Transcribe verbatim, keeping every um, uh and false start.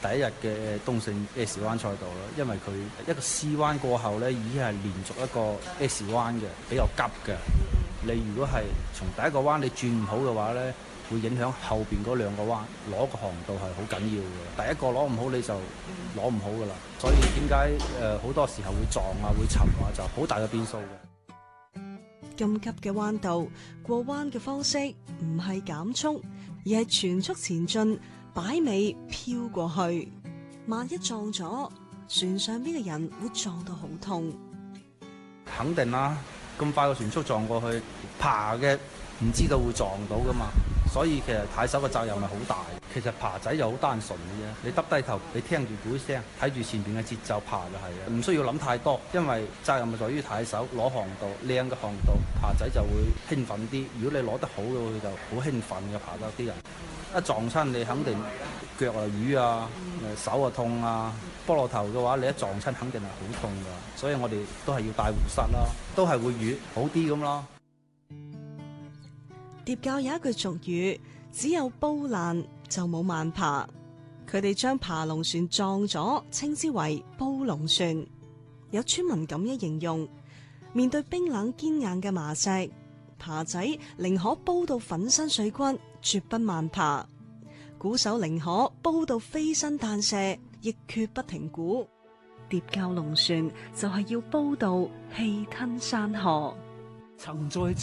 第一日嘅東勝 S 彎賽道咯，因為佢一個 C 彎過後咧，已經係連續一個 S 彎嘅，比較急嘅。你如果係從第一個彎你轉唔好嘅話咧，會影響後邊嗰兩個彎，攞個航道係好緊要嘅。第一個攞唔好你就攞唔好噶啦，所以點解誒好多時候會撞啊、會沉啊，就好大嘅變數嘅。 咁急嘅彎道，過彎嘅方式唔係減速，而係全速前進，擺尾飄過去。萬一撞咗，船上邊嘅人會撞到好痛。 肯定啦，咁快個船速撞過去，爬嘅唔知道會撞到噶嘛，所以其實太手嘅責任係好大。其實爬仔就好單純嘅啫，你耷低頭，你聽住鼓聲，睇住前邊嘅節奏爬就係啦，唔需要諗太多，因為責任係在於太手攞航道，靚嘅航道，爬仔就會興奮啲。如果你攞得好嘅，佢就好興奮嘅爬得啲人。一撞親你肯定腳啊瘀啊，手啊痛啊，菠蘿頭嘅話你一撞親肯定係好痛㗎，所以我哋都係要帶護膝啦，都係會瘀好啲咁咯。 疊滘有一句俗語，只有煲爛就冇慢爬。佢哋將爬龍船撞咗，稱之為煲龍船。有村民咁樣形容：面對冰冷堅硬嘅麻石，爬仔寧可煲到粉身碎骨，絕不慢爬；鼓手寧可煲到飛身彈射，亦決不停鼓。疊滘龍船就係要煲到氣吞山河。 曾在